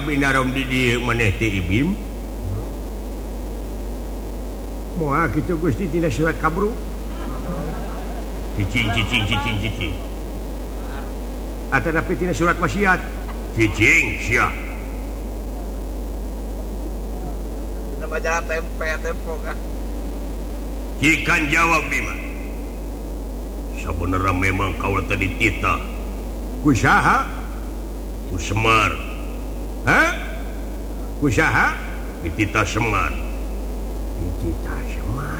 binarom di dieu maneh teh Ibim. Moal kitu Gusti tina surat kabru. Cicing. Atanapi tina surat wasiat. Cicing sia. Kita baca tempo kan. Cikan jawab Bima. Sabenerna memang kau tadi titah. Kusaha? Ku Semar. Hah? Kusaha? Dititah Semar. Dititah Semar.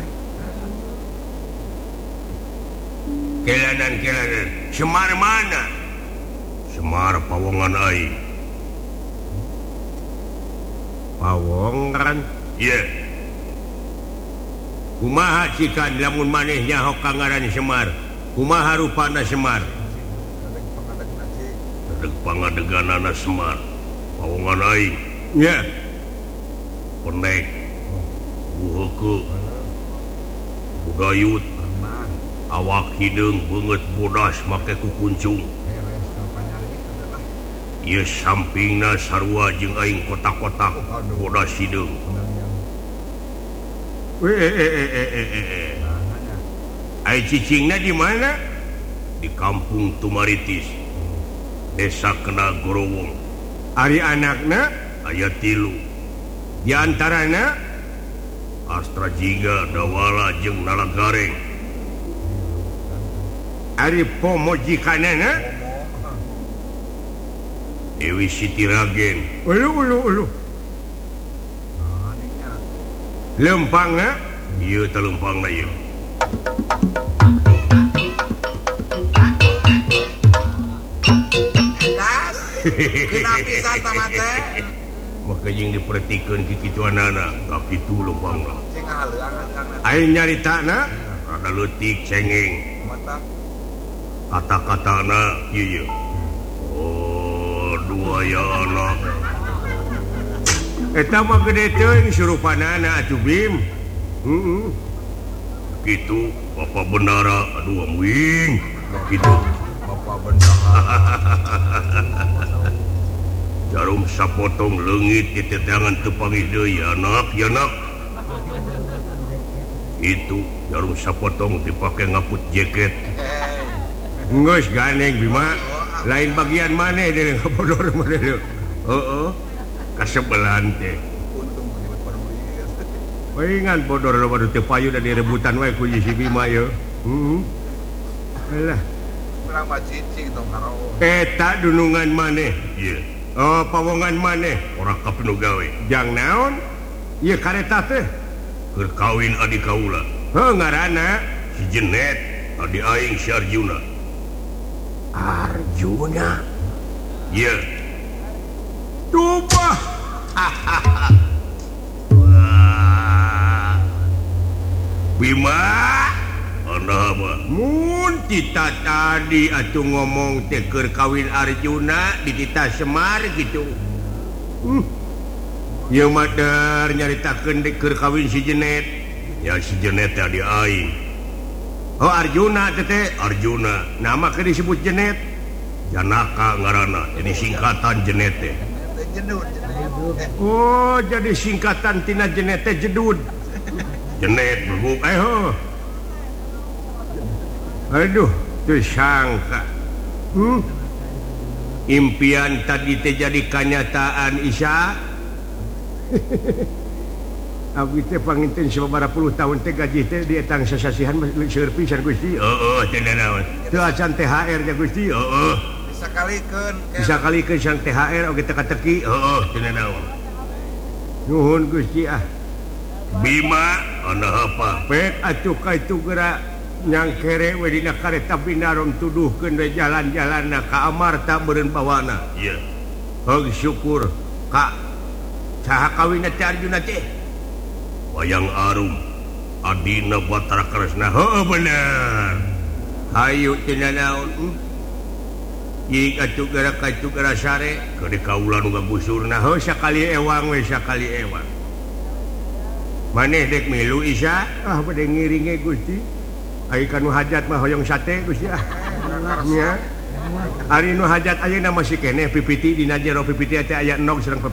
Kelanan. Semar mana? Semar Pawongan aing. Pawongan? Iya. Kumaha cikan lamun maneh nyaho kangaran Semar? Kumaha rupana Semar? Redeg pangadeganana Semar. Pawongan aing. Iya. Pendek. Buheukeut. Budayut. Awak hideung beungeut bodas make kukuncung. Ieu sampingna sarua jeung aing kotak-kotak bodas hideung. Ai cicingna di mana? Di Kampung Tumaritis. Desa Kena Gorowong. Ari anakna aya 3. Di antarana Astra Jiga, Dawala jeung Nalagareng. Ari pomojikanana Dewi Siti Ragen. Ulu. Lempangna? Ieu teh lempangna ieu. Kita pisan tamat teh. Maka jeung dipertikeun kikituanana, ka kitu lempangna. Sing haleuang. Aing nyaritana rada leutik cengeng. Kata-katana ieu. Oh, 2 ya anak. Eta mah gede teuing surupanana atuh Bim. Kitu Bapak Bendara, aduh amuing. Kitu Bapak Bendara. Jarum sapotong leungit di tetangan teu panggih deui anak. Itu jarum sapotong dipake ngaput jaket. Geus ganeng Bima. Lain bagian maneh deui ngabodor maneh deui. Heeh. Kasebelan teh. Untung begitu perlu. Palingan bodor baru teu payu da direbutan wae ku si Bima ye. Alah. Urang mah cicing tong karo. Eta dunungan maneh. Ieu. Oh, Pawongan maneh. Ora kapinu gawe. Jang naon? Ieu kareta teh Keur kawin adik kaula. heuh ngaranna Si Jenet, adi aing si Arjuna. Arjuna. Ieu. Tubah. Bima, Anda apa? mun kita tadi atuh ngomong teh keur kawin Arjuna di Tita Semar gitu. Ieu mah der nyaritakeun keur kawin si Jenet. Ya si Jenet teh adi aing. Oh, Arjuna teh. Arjuna. Nama ke disebut Jenet. Janaka ngaranna, jadi singkatan Jenet teh. Oh, jadi singkatan tina Jenet teh jedud. Jenet berbuk. Aduh, tuh sangka. Impian tadi teh jadi kenyataan Isya. Abdi teh panginten sababaraha puluh tahun teh gaji teh dietang sasasihan seueur pisan Gusti. Heeh, teh naon. Teu acan THR nya Gusti. Heeh. Bisa kalikeun sang THR oge teka-teki. Heeh, teh naon. Nuhun Gusti ah. Bima, anda apa? Pek atuh ka itu geura nyangkere we dina kareta binarom tuduhkeun we jalan-jalanna ka Amarta meureun bawana. Iya. Heug syukur ka saha kawinna teh Arjuna teh. Wayang Arum, adina Batara Kresna. Heeh bener. Hayu tina naon. Jik atuh geura ka itu geura sare Ke di kaula nu gabusurna. heuh sakali ewang we sakali ewang. Maneh dek milu Isya? Ah bade ngiringe Gusti. Ai kanu hajat mah hoyong sate Gusti ah. Nya. Ari nu hajat ayeuna masih keneh pipiti dina jero pipiti teh aya enog sareng